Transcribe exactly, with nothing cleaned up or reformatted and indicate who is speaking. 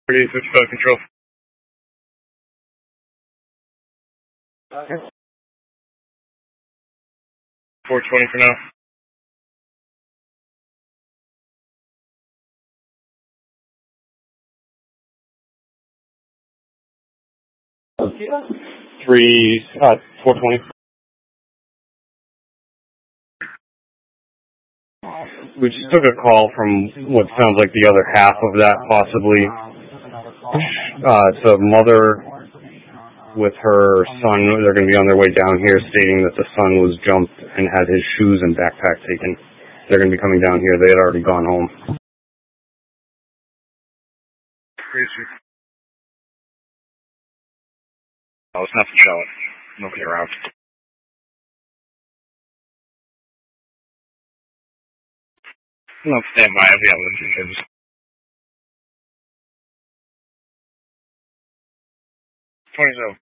Speaker 1: thirty-eight fifty-five control.
Speaker 2: Okay.
Speaker 1: four twenty for now.
Speaker 2: Three, uh, four twenty.
Speaker 1: We just took a call from what sounds like the other half of that, possibly. Uh, it's a mother with her son. They're going to be on their way down here, stating that the son was jumped and had his shoes and backpack taken. They're going to be coming down here. They had already gone home. Crazy. Oh, it's nothing showing. Nobody around. No, stand by. I'll be able to do this. twenty-seven.